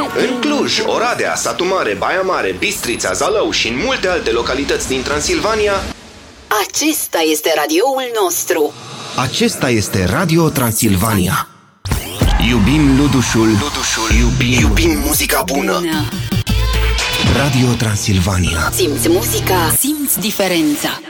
În Cluj, Oradea, Satu Mare, Baia Mare, Bistrița, Zalău și în multe alte localități din Transilvania. Acesta este radioul nostru. Acesta este Radio Transilvania. Iubim Ludușul, iubim muzica bună. Radio Transilvania. Simți muzica, simți diferența.